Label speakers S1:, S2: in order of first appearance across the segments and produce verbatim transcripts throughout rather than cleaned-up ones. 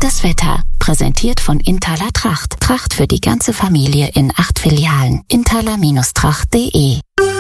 S1: Das Wetter, präsentiert von Inthaler Tracht. Tracht für die ganze Familie in acht Filialen. inthaler Tracht punkt de.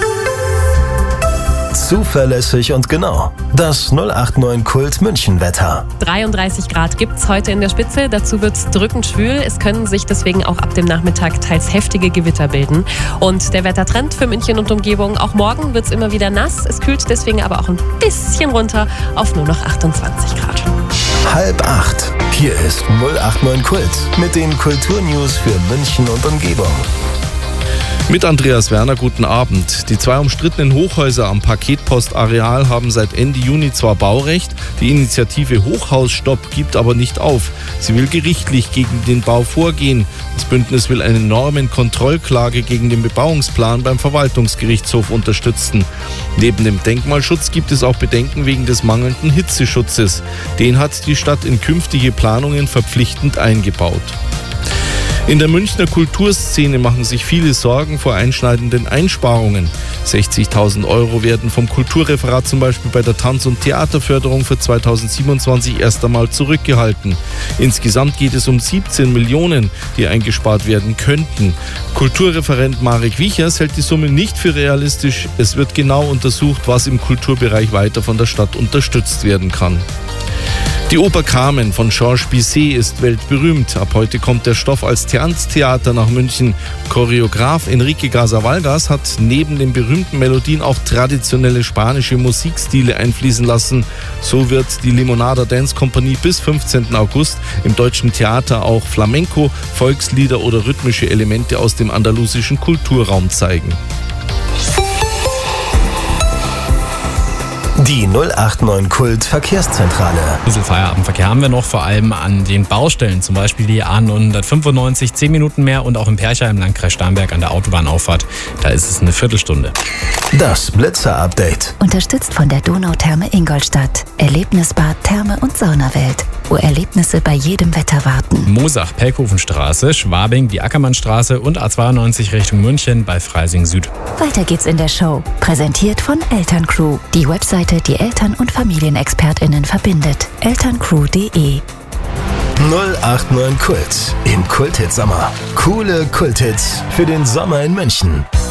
S2: Zuverlässig und genau. Das null acht neun Kult München Wetter.
S3: dreiunddreißig Grad gibt's heute in der Spitze. Dazu wird's drückend schwül. Es können sich deswegen auch ab dem Nachmittag teils heftige Gewitter bilden. Und der Wettertrend für München und Umgebung: auch morgen wird's immer wieder nass. Es kühlt deswegen aber auch ein bisschen runter auf nur noch achtundzwanzig Grad.
S2: Halb acht. Hier ist null acht neun Kult mit den Kulturnews für München und Umgebung.
S4: Mit Andreas Werner, guten Abend. Die zwei umstrittenen Hochhäuser am Paketpostareal haben seit Ende Juni zwar Baurecht, die Initiative Hochhausstopp gibt aber nicht auf. Sie will gerichtlich gegen den Bau vorgehen. Das Bündnis will eine Normenkontrollklage gegen den Bebauungsplan beim Verwaltungsgerichtshof unterstützen. Neben dem Denkmalschutz gibt es auch Bedenken wegen des mangelnden Hitzeschutzes. Den hat die Stadt in künftige Planungen verpflichtend eingebaut. In der Münchner Kulturszene machen sich viele Sorgen vor einschneidenden Einsparungen. sechzigtausend Euro werden vom Kulturreferat zum Beispiel bei der Tanz- und Theaterförderung für zweitausendsiebenundzwanzig erst einmal zurückgehalten. Insgesamt geht es um siebzehn Millionen, die eingespart werden könnten. Kulturreferent Marek Wichers hält die Summe nicht für realistisch. Es wird genau untersucht, was im Kulturbereich weiter von der Stadt unterstützt werden kann. Die Oper Carmen von Georges Bizet ist weltberühmt. Ab heute kommt der Stoff als Tanztheater nach München. Choreograf Enrique Gasavalgas hat neben den berühmten Melodien auch traditionelle spanische Musikstile einfließen lassen. So wird die Limonada Dance Company bis fünfzehnten August im Deutschen Theater auch Flamenco, Volkslieder oder rhythmische Elemente aus dem andalusischen Kulturraum zeigen.
S2: Die null acht neun Kult Verkehrszentrale.
S5: Ein bisschen Feierabendverkehr haben wir noch, vor allem an den Baustellen, zum Beispiel die A neunhundertfünfundneunzig, zehn Minuten mehr, und auch im Percha im Landkreis Starnberg an der Autobahnauffahrt, da ist es eine Viertelstunde.
S2: Das Blitzer-Update.
S1: Unterstützt von der Donautherme Ingolstadt. Erlebnisbad, Therme und Saunawelt, wo Erlebnisse bei jedem Wetter warten.
S5: Moosach, Pelkhofenstraße, Schwabing, die Ackermannstraße und A zweiundneunzig Richtung München bei Freising Süd.
S1: Weiter geht's in der Show. Präsentiert von Elterncrew, die Webseite, die Eltern- und FamilienexpertInnen verbindet. elterncrew punkt de.
S2: null acht neun Kult im Kulthit Sommer. Coole Kulthits für den Sommer in München.